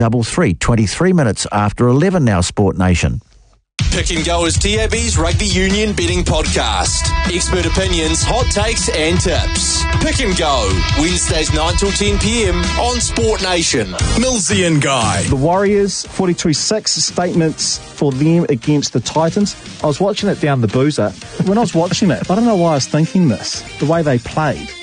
333, 23 minutes after 11 now, Sport Nation. Pick and Go is TAB's Rugby Union betting podcast. Expert opinions, hot takes and tips. Pick and Go, Wednesdays 9 till 10 p.m. on Sport Nation. Millsy and Guy. The Warriors, 42-6 statements for them against the Titans. I was watching it down the boozer. When I was watching it, I don't know why I was thinking this. The way they played.